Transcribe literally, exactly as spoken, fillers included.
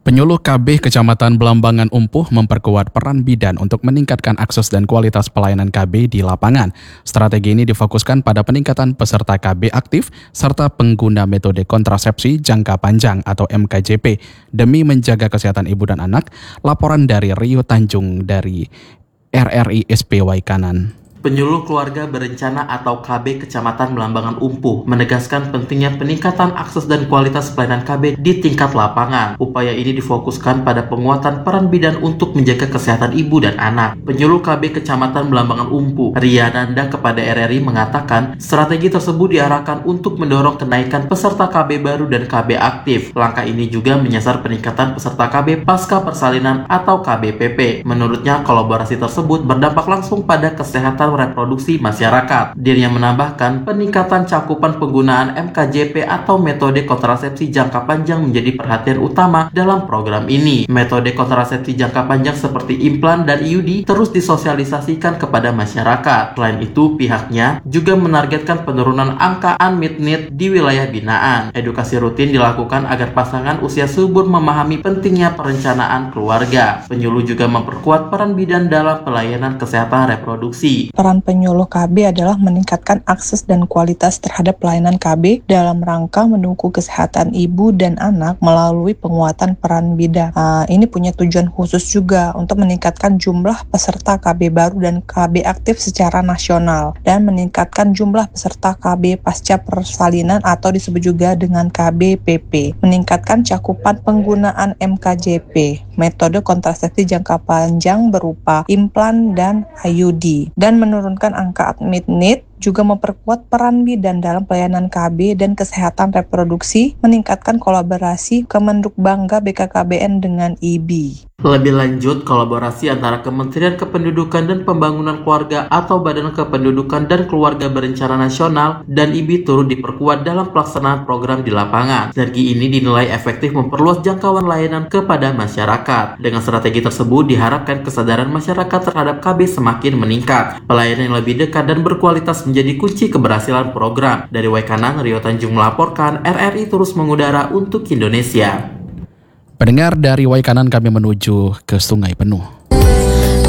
Penyuluh K B Kecamatan Belambangan Umpuh memperkuat peran bidan untuk meningkatkan akses dan kualitas pelayanan K B di lapangan. Strategi ini difokuskan pada peningkatan peserta K B aktif serta pengguna metode kontrasepsi jangka panjang atau M K J P demi menjaga kesehatan ibu dan anak. Laporan dari Rio Tanjung dari R R I S P Waikanan. Penyuluh Keluarga Berencana atau K B Kecamatan Belambangan Umpuh menegaskan pentingnya peningkatan akses dan kualitas pelayanan K B di tingkat lapangan. Upaya ini difokuskan pada penguatan peran bidan untuk menjaga kesehatan ibu dan anak. Penyuluh K B Kecamatan Belambangan Umpuh, Ria Nanda kepada R R I mengatakan strategi tersebut diarahkan untuk mendorong kenaikan peserta K B baru dan K B aktif. Langkah ini juga menyasar peningkatan peserta K B pasca persalinan atau K B P P. Menurutnya, kolaborasi tersebut berdampak langsung pada kesehatan reproduksi masyarakat. Dirinya menambahkan peningkatan cakupan penggunaan M K J P atau metode kontrasepsi jangka panjang menjadi perhatian utama dalam program ini. Metode kontrasepsi jangka panjang seperti implan dan I U D terus disosialisasikan kepada masyarakat. Selain itu, pihaknya juga menargetkan penurunan angka unmet need di wilayah binaan. Edukasi rutin dilakukan agar pasangan usia subur memahami pentingnya perencanaan keluarga. Penyuluh juga memperkuat peran bidan dalam pelayanan kesehatan reproduksi. Peran penyuluh K B adalah meningkatkan akses dan kualitas terhadap pelayanan K B dalam rangka mendukung kesehatan ibu dan anak melalui penguatan peran bidan. Nah, ini punya tujuan khusus juga untuk meningkatkan jumlah peserta K B baru dan K B aktif secara nasional dan meningkatkan jumlah peserta K B pasca persalinan atau disebut juga dengan K B P P. Meningkatkan cakupan penggunaan M K J P, metode kontrasepsi jangka panjang berupa implan dan I U D, dan menurunkan angka unmet need, juga memperkuat peran bidan dalam pelayanan K B dan kesehatan reproduksi, meningkatkan kolaborasi Kemenhub Bangga B K K B N dengan I B. Lebih lanjut, kolaborasi antara Kementerian Kependudukan dan Pembangunan Keluarga atau Badan Kependudukan dan Keluarga Berencana Nasional dan I B turut diperkuat dalam pelaksanaan program di lapangan. Strategi ini dinilai efektif memperluas jangkauan layanan kepada masyarakat. Dengan strategi tersebut diharapkan kesadaran masyarakat terhadap K B semakin meningkat. Pelayanan yang lebih dekat dan berkualitas menjadi kunci keberhasilan program. Dari Waikanan, Rio Tanjung melaporkan, R R I terus mengudara untuk Indonesia. Pendengar, dari Waikanan kami menuju ke Sungai Penuh.